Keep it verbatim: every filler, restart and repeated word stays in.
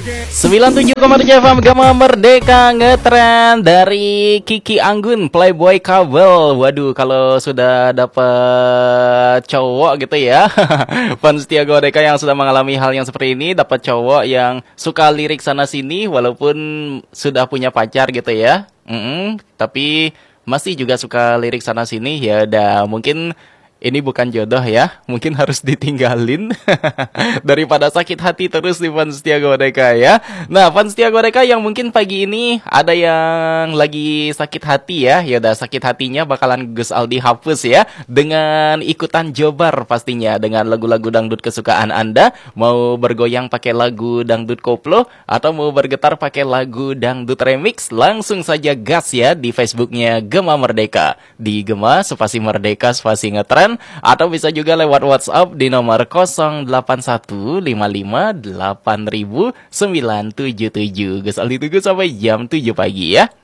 sembilan puluh tujuh koma tujuh F M Gema Merdeka ngetren dari Kiki Anggun Playboy Kabel. Waduh, kalau sudah dapat cowok gitu ya fans setia Godeka yang sudah mengalami hal yang seperti ini, dapat cowok yang suka lirik sana sini walaupun sudah punya pacar gitu ya. Mm-mm, tapi masih juga suka lirik sana sini, ya udah mungkin ini bukan jodoh ya, mungkin harus ditinggalin daripada sakit hati terus di fans setia Godeka ya. Nah, fans setia Godeka yang mungkin pagi ini ada yang lagi sakit hati ya, ya udah sakit hatinya bakalan Gus Aldi hapus ya dengan ikutan jobar pastinya dengan lagu-lagu dangdut kesukaan Anda. Mau bergoyang pakai lagu dangdut koplo atau mau bergetar pakai lagu dangdut remix, langsung saja gas ya di Facebooknya Gema Merdeka, di Gema spasi Merdeka spasi ngetren, atau bisa juga lewat WhatsApp di nomor nol delapan satu lima lima delapan nol nol sembilan tujuh tujuh. Gus Aldi tunggu sampai jam tujuh pagi ya.